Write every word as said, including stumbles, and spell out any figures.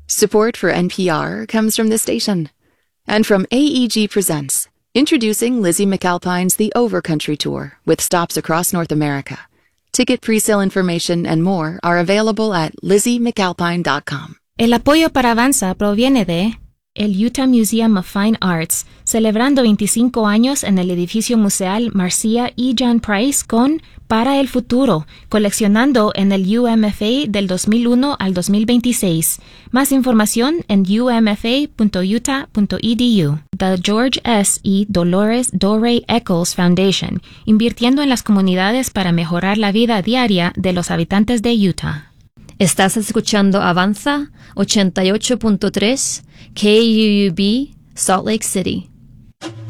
Support for N P R comes from this station. And from A E G Presents, introducing Lizzie McAlpine's The Overcountry Tour with stops across North America. Ticket presale information and more are available at lizzie mcalpine dot com. El apoyo para Avanza proviene de el Utah Museum of Fine Arts, celebrando veinticinco años en el edificio museal Marcia E. John Price con Para el Futuro, coleccionando en el U M F A del dos mil uno al dos mil veintiséis. Más información en u m f a punto utah punto e d u. The George S. y Dolores Dorey Eccles Foundation, invirtiendo en las comunidades para mejorar la vida diaria de los habitantes de Utah. Estás escuchando Avanza ochenta y ocho punto tres K U U B, Salt Lake City.